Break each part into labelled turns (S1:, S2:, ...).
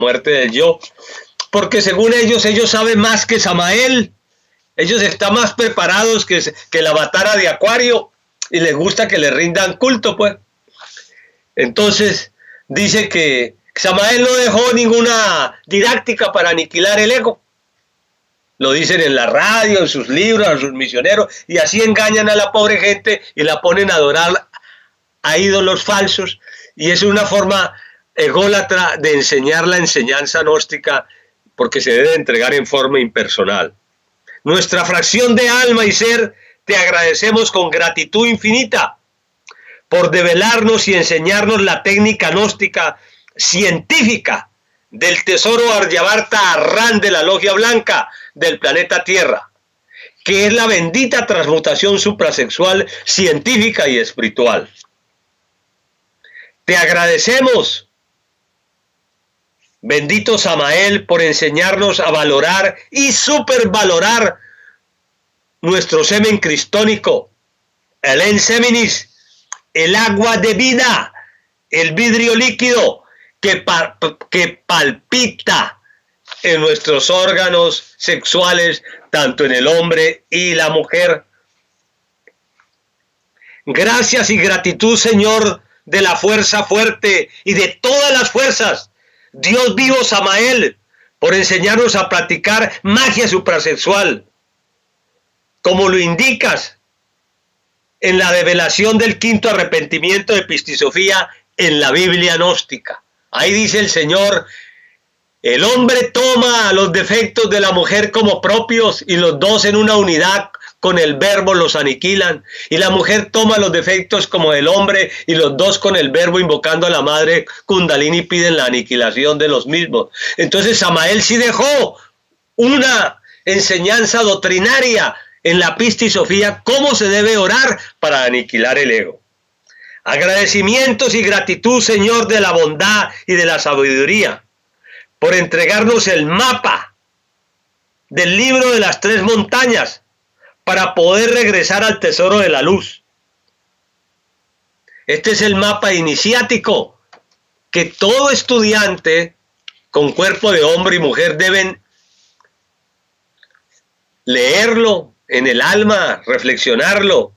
S1: muerte del yo, porque según ellos saben más que Samael, ellos están más preparados que la batara de Acuario, y les gusta que le rindan culto, pues. Entonces, dice que Samael no dejó ninguna didáctica para aniquilar el ego. Lo dicen en la radio, en sus libros, a sus misioneros, y así engañan a la pobre gente y la ponen a adorar a ídolos falsos, y es una forma ególatra de enseñar la enseñanza gnóstica, porque se debe entregar en forma impersonal. Nuestra fracción de alma y ser, te agradecemos con gratitud infinita por develarnos y enseñarnos la técnica gnóstica científica del tesoro Aryabharta Arran de la Logia Blanca del planeta Tierra, que es la bendita transmutación suprasexual científica y espiritual. Te agradecemos, bendito Samael, por enseñarnos a valorar y supervalorar nuestro semen cristónico, el enseminis, el agua de vida, el vidrio líquido que palpita en nuestros órganos sexuales, tanto en el hombre y la mujer. Gracias y gratitud, Señor, de la fuerza fuerte y de todas las fuerzas, Dios vivo Samael, por enseñarnos a practicar magia suprasexual, como lo indicas en la revelación del quinto arrepentimiento de Pistisofía en la Biblia gnóstica. Ahí dice el Señor: el hombre toma los defectos de la mujer como propios y los dos en una unidad con el verbo los aniquilan, y la mujer toma los defectos como del hombre y los dos con el verbo invocando a la madre Kundalini piden la aniquilación de los mismos. Entonces Samael sí dejó una enseñanza doctrinaria en la Pistisofía cómo se debe orar para aniquilar el ego. Agradecimientos y gratitud, Señor, de la bondad y de la sabiduría, por entregarnos el mapa del libro de las 3 montañas para poder regresar al tesoro de la luz. Este es el mapa iniciático que todo estudiante con cuerpo de hombre y mujer deben leerlo en el alma, reflexionarlo.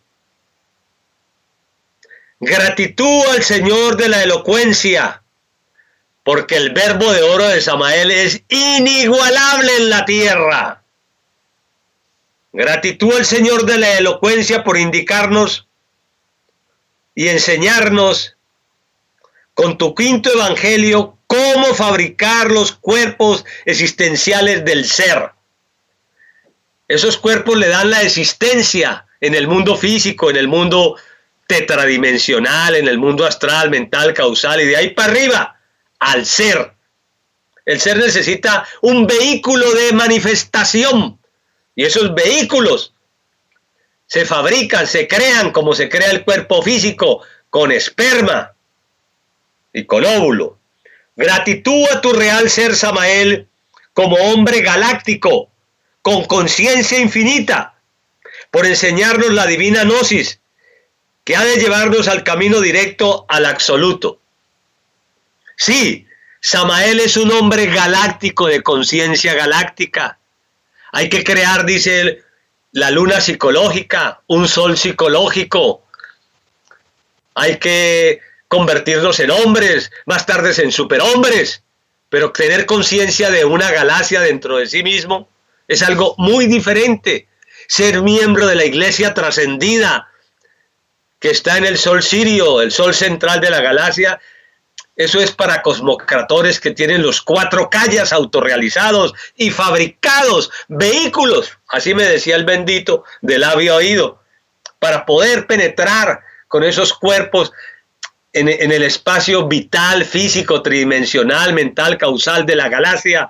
S1: Gratitud al Señor de la elocuencia, porque el verbo de oro de Samael es inigualable en la tierra. Gratitud al Señor de la elocuencia por indicarnos y enseñarnos con tu quinto evangelio cómo fabricar los cuerpos existenciales del ser. Esos cuerpos le dan la existencia en el mundo físico, en el mundo tetradimensional, en el mundo astral, mental, causal, y de ahí para arriba al ser. El ser necesita un vehículo de manifestación, y esos vehículos se fabrican, se crean como se crea el cuerpo físico, con esperma y con óvulo. Gratitud a tu real ser, Samael, como hombre galáctico, con conciencia infinita, por enseñarnos la divina gnosis, que ha de llevarnos al camino directo al absoluto. Sí, Samael es un hombre galáctico de conciencia galáctica. Hay que crear, dice él, la luna psicológica, un sol psicológico. Hay que convertirnos en hombres, más tarde en superhombres, pero tener conciencia de una galaxia dentro de sí mismo es algo muy diferente. Ser miembro de la iglesia trascendida, que está en el sol sirio, el sol central de la galaxia, eso es para cosmocratores que tienen los 4 callas autorrealizados y fabricados, vehículos, así me decía el bendito, de labio a oído, para poder penetrar con esos cuerpos en el espacio vital, físico, tridimensional, mental, causal de la galaxia,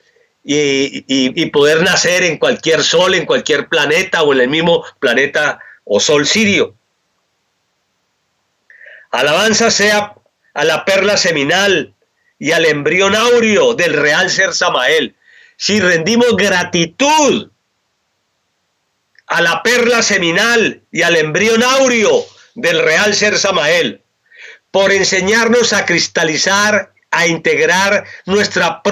S1: y poder nacer en cualquier sol, en cualquier planeta o en el mismo planeta o sol sirio. Alabanza sea a la perla seminal y al embrión áureo del real ser Samael. Si rendimos gratitud a la perla seminal y al embrión áureo del real ser Samael, por enseñarnos a cristalizar, a integrar nuestra